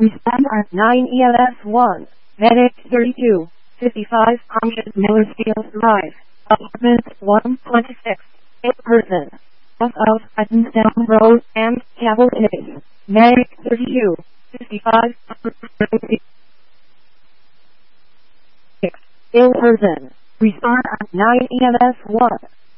Respond at 9 ELS 1. Medic 32. 55 Conchas Millersfield Drive. Apartment 126. 8 person. Off of Huttonsdown Road and Cavalcade. Medic 32. 55 6. Ill person. Respond at 9 ELS 1.